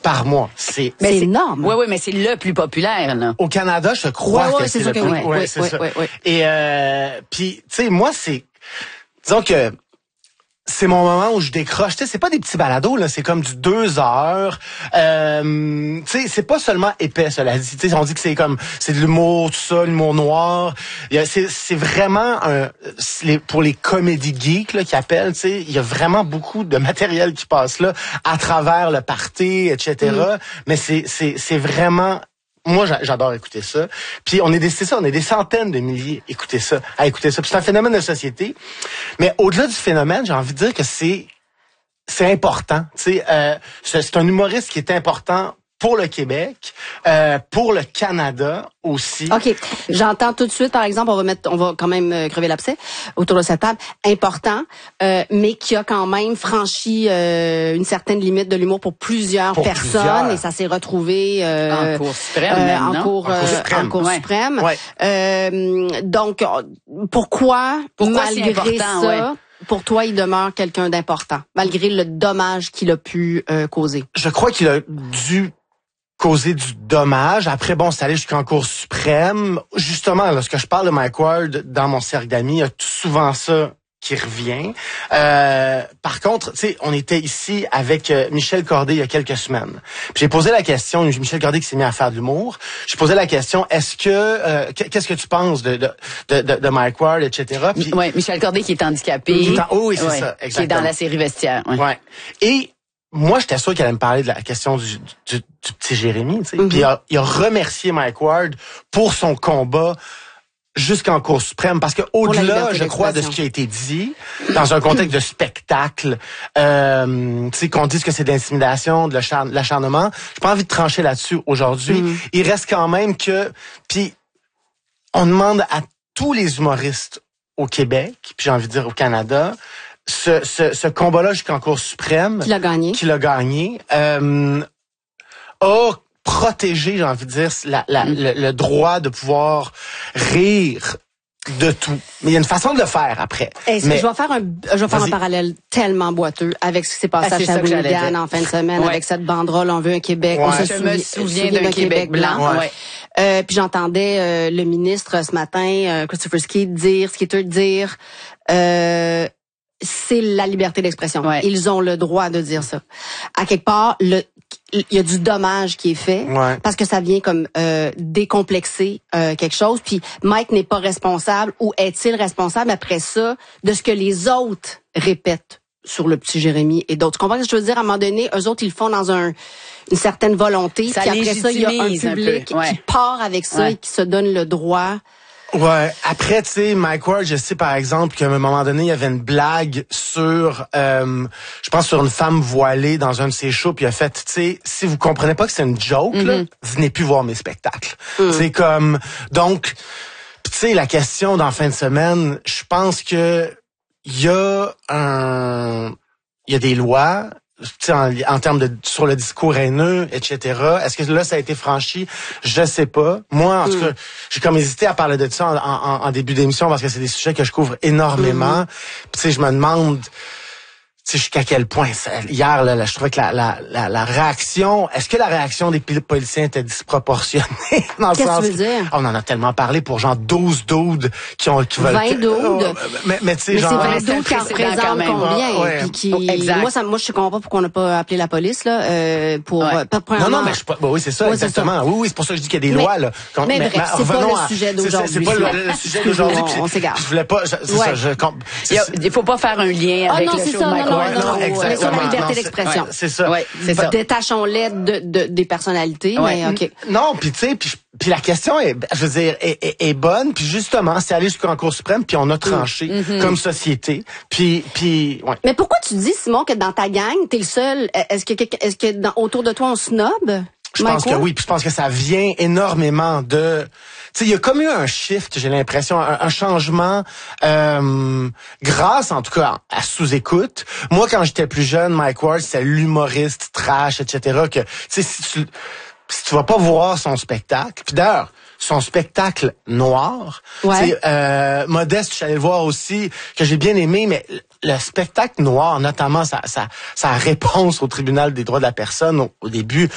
par mois. C'est énorme. Oui, mais c'est le plus populaire, là. Au Canada, je crois que c'est le plus. Oui, c'est ça. Et puis, tu sais, moi, disons que c'est mon moment où je décroche. Tu sais, c'est pas des petits balados, là. C'est comme du 2 heures. Tu sais, c'est pas seulement épais, cela dit. Tu sais, on dit que c'est de l'humour, tout ça, l'humour noir. C'est vraiment pour les comédies geeks, là, qui appellent, tu sais, il y a vraiment beaucoup de matériel qui passe là, à travers le party, etc. Mais c'est vraiment, moi, j'adore écouter ça. Puis on est des centaines de milliers à écouter ça. Puis c'est un phénomène de société. Mais au-delà du phénomène, j'ai envie de dire que c'est important. Tu sais, c'est un humoriste qui est important pour le Québec, pour le Canada aussi. OK. J'entends tout de suite, par exemple, on va quand même crever l'abcès autour de cette table. Important, mais qui a quand même franchi une certaine limite de l'humour pour plusieurs personnes. Et ça s'est retrouvé en Cour suprême, en Cour suprême. Ouais. Donc, pourquoi malgré ça, pour toi, il demeure quelqu'un d'important, malgré le dommage qu'il a pu causer? Je crois qu'il a dû causer du dommage. Après, bon, c'est allé jusqu'en Cour suprême. Justement, lorsque je parle de Mike Ward dans mon cercle d'amis, il y a souvent ça qui revient. Par contre, tu sais, on était ici avec Michel Corday il y a quelques semaines. Puis j'ai posé la question, Michel Corday qui s'est mis à faire de l'humour. J'ai posé la question, qu'est-ce que tu penses de Mike Ward, etc. Puis, Michel Corday qui est handicapé. Oui, c'est ça, exactement. Qui est dans la série Vestiaire. Ouais. Et moi, j'étais sûr qu'elle allait me parler de la question du petit Jérémy, tu sais. Puis il a remercié Mike Ward pour son combat jusqu'en Cour suprême, parce que au-delà, je crois, de ce qui a été dit, dans un contexte de spectacle, tu sais, qu'on dise que c'est de l'intimidation, de l'acharnement, j'ai pas envie de trancher là-dessus aujourd'hui. Il reste quand même que, puis on demande à tous les humoristes au Québec, puis j'ai envie de dire au Canada, ce combat-là jusqu'en Cour suprême, qu'il a gagné, a protégé, j'ai envie de dire, le droit de pouvoir rire de tout. Mais il y a une façon de le faire après. Je vais faire un parallèle tellement boiteux avec ce qui s'est passé à Shawinigan en fin de semaine, avec cette banderole On veut un Québec. On se souvient d'un Québec blanc. Puis j'entendais le ministre ce matin, Christopher Skeete, dire c'est la liberté d'expression. Ils ont le droit de dire ça. À quelque part, il y a du dommage qui est fait parce que ça vient comme décomplexer quelque chose. Puis Mike n'est pas responsable, ou est-il responsable après ça de ce que les autres répètent sur le petit Jérémy et d'autres? Tu comprends ce que je veux dire? À un moment donné, eux autres, ils le font dans une certaine volonté. Puis après ça, il y a un public qui part avec ça et qui se donne le droit. Ouais. Après, tu sais, Mike Ward, je sais par exemple qu'à un moment donné, il y avait une blague sur, je pense sur une femme voilée dans un de ses shows, puis il a fait, tu sais, si vous comprenez pas que c'est une joke, là, venez plus voir mes spectacles. C'est comme, donc, tu sais, la question dans fin de semaine, je pense que il y a des lois. Tu sais, en termes sur le discours haineux, etc. Est-ce que là, ça a été franchi? Je sais pas. Moi, en tout cas, j'ai comme hésité à parler de ça en début d'émission parce que c'est des sujets que je couvre énormément. Puis, tu sais, je me demande, tu sais, jusqu'à quel point hier, là, je trouvais que la réaction, est-ce que la réaction des policiers était disproportionnée dans le sens? Qu'est-ce que tu veux dire? On en a tellement parlé pour genre 12 doudes qui veulent 20 doudes. Mais tu sais, genre. Mais c'est 20 doudes qui représentent combien? Moi, je comprends pas pourquoi on n'a pas appelé la police, là, Non, mais oui, c'est ça, exactement. Oui, c'est pour ça que je dis qu'il y a des lois, là. Mais bref, c'est pas le sujet d'aujourd'hui. C'est pas le sujet d'aujourd'hui. On s'égare. Je voulais pas, il faut pas faire un lien avec le show de Mike Ward. Non, exactement. La liberté d'expression. C'est ça. C'est ça. Détachons-les des personnalités, mais OK. Non, puis tu sais, puis la question est, je veux dire, est bonne, puis justement, c'est aller jusqu'en Cour suprême, puis on a tranché comme société, puis ouais. Mais pourquoi tu dis, Simon, que dans ta gang, t'es le seul? Est-ce que autour de toi on snob? Je pense que oui, puis je pense que ça vient énormément de... Tu sais, il y a comme eu un shift, j'ai l'impression, un changement grâce, en tout cas, à sous-écoute. Moi, quand j'étais plus jeune, Mike Ward, c'était l'humoriste trash, etc. Que, tu sais, si tu vas pas voir son spectacle, puis d'ailleurs, son spectacle noir, Modeste, je suis allé le voir aussi, que j'ai bien aimé, mais le spectacle noir, notamment sa réponse au tribunal des droits de la personne au début,